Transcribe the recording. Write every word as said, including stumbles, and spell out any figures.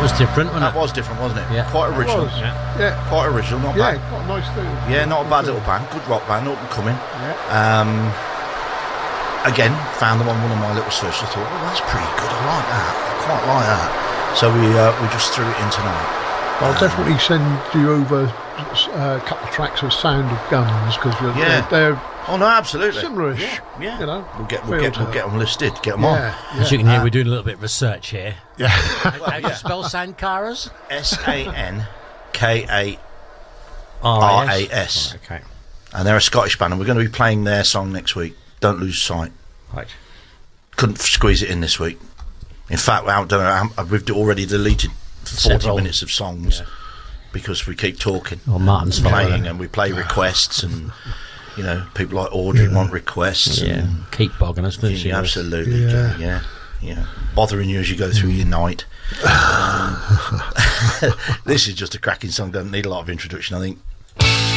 was different, wasn't That it? was different, wasn't it? Yeah. Quite original. was. Yeah. Yeah. Quite original, not Yeah, bad. got a nice little. Yeah, not a bad little band. Good rock band, up and coming. Yeah. Um, again, found them on one of my little searches. I thought, well, that's pretty good. I like that. I quite like that. So we uh, we just threw it in tonight. I'll definitely send you over uh, a couple of tracks of Sound of Guns because Yeah. they're, they're Oh no, absolutely. similar-ish. Yeah, yeah. You know, we'll get we'll feel get to we'll it. get them listed. Get them Yeah, on. As you can hear, we're doing a little bit of research here. yeah. How do you spell Sankaras? S A N K A R R A S. Okay. And they're a Scottish band, and we're going to be playing their song next week. Don't Lose Sight. Right. Couldn't f- squeeze it in this week. In fact, I don't know. how- We've already deleted forty Several. minutes of songs Yeah. because we keep talking, Well, Martin's playing, following. and we play requests, and you know, people like Audrey want requests. Yeah. And, Keep bogging us, doesn't she? yeah, absolutely. Yeah. Yeah. yeah, yeah. Bothering you as you go through your night. Um, this is just a cracking song. Doesn't need a lot of introduction, I think.